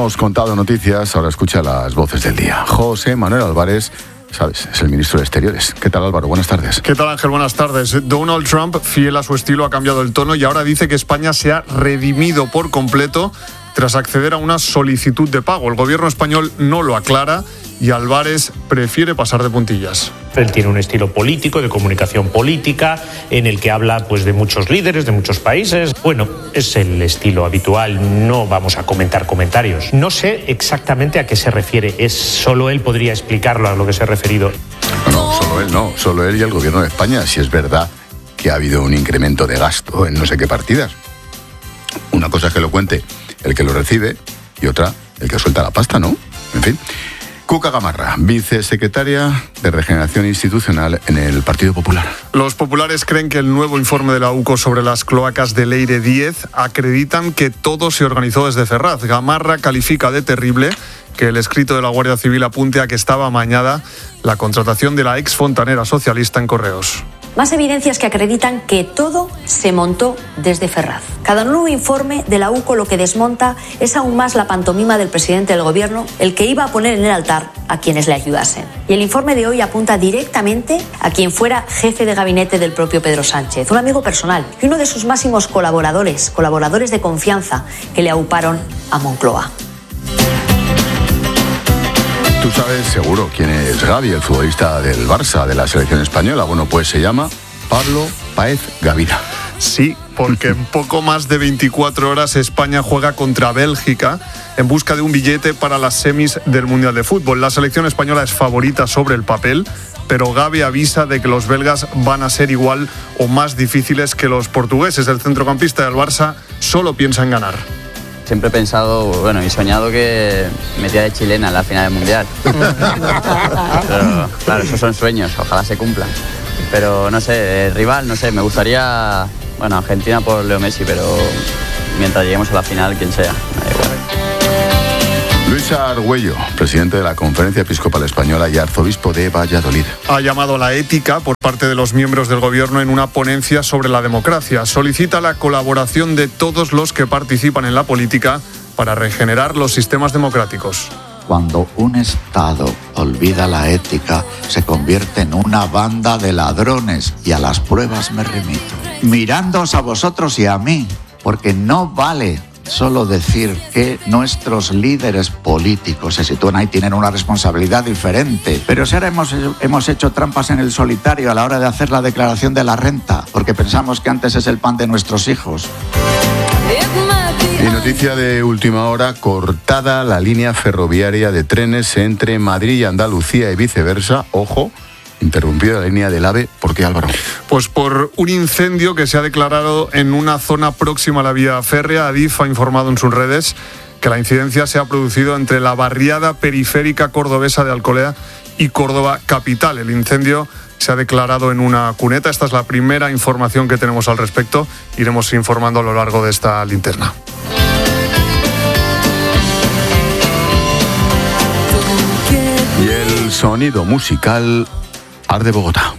hemos contado noticias, ahora escucha las voces del día. José Manuel Álvarez, sabes, es el ministro de Exteriores. ¿Qué tal, Álvaro? Buenas tardes. ¿Qué tal, Ángel? Buenas tardes. Donald Trump, fiel a su estilo, ha cambiado el tono y ahora dice que España se ha redimido por completo tras acceder a una solicitud de pago. El gobierno español no lo aclara y Álvarez prefiere pasar de puntillas. Él tiene un estilo político, de comunicación política, en el que habla pues de muchos líderes, de muchos países. Bueno, es el estilo habitual, no vamos a comentar comentarios. No sé exactamente a qué se refiere, solo él podría explicarlo a lo que se ha referido. Solo él y el gobierno de España, si es verdad que ha habido un incremento de gasto en no sé qué partidas. Una cosa es que lo cuente el que lo recibe y otra el que suelta la pasta, ¿no? En fin. Cuca Gamarra, vicesecretaria de Regeneración Institucional en el Partido Popular. Los populares creen que el nuevo informe de la UCO sobre las cloacas de Leire 10 acreditan que todo se organizó desde Ferraz. Gamarra califica de terrible que el escrito de la Guardia Civil apunte a que estaba amañada la contratación de la ex fontanera socialista en Correos. Más evidencias que acreditan que todo se montó desde Ferraz. Cada nuevo informe de la UCO lo que desmonta es aún más la pantomima del presidente del gobierno, el que iba a poner en el altar a quienes le ayudasen. Y el informe de hoy apunta directamente a quien fuera jefe de gabinete del propio Pedro Sánchez, un amigo personal y uno de sus máximos colaboradores de confianza que le auparon a Moncloa. Tú sabes seguro quién es Gavi, el futbolista del Barça, de la selección española. Bueno, pues se llama Pablo Páez Gavira. Sí, porque en poco más de 24 horas España juega contra Bélgica en busca de un billete para las semis del Mundial de Fútbol. La selección española es favorita sobre el papel, pero Gavi avisa de que los belgas van a ser igual o más difíciles que los portugueses. El centrocampista del Barça solo piensa en ganar. Siempre he pensado, y soñado que metía de chilena en la final del Mundial. Pero, claro, esos son sueños, ojalá se cumplan. Pero, no sé, rival, me gustaría, Argentina por Leo Messi, pero mientras lleguemos a la final, quien sea, me da igual. Luis Argüello, presidente de la Conferencia Episcopal Española y arzobispo de Valladolid. Ha llamado a la ética por parte de los miembros del gobierno en una ponencia sobre la democracia. Solicita la colaboración de todos los que participan en la política para regenerar los sistemas democráticos. Cuando un Estado olvida la ética, se convierte en una banda de ladrones y a las pruebas me remito. Mirándoos a vosotros y a mí, porque no vale solo decir que nuestros líderes políticos se sitúan ahí, tienen una responsabilidad diferente. Pero si ahora hemos hecho trampas en el solitario a la hora de hacer la declaración de la renta, porque pensamos que antes es el pan de nuestros hijos. Y noticia de última hora, cortada la línea ferroviaria de trenes entre Madrid y Andalucía y viceversa. Ojo, interrumpida la línea del AVE. ¿Por qué, Álvaro? Pues por un incendio que se ha declarado en una zona próxima a la vía férrea. Adif ha informado en sus redes que la incidencia se ha producido entre la barriada periférica cordobesa de Alcolea y Córdoba capital. El incendio se ha declarado en una cuneta. Esta es la primera información que tenemos al respecto. Iremos informando a lo largo de esta linterna. Y el sonido musical Ar de Bogotá.